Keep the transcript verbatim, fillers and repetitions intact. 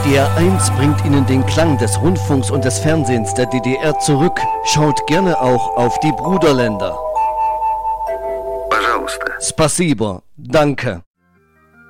D D R eins bringt Ihnen den Klang des Rundfunks und des Fernsehens der D D R zurück. Schaut gerne auch auf die Bruderländer. Пожалуйста. Spasibo, danke.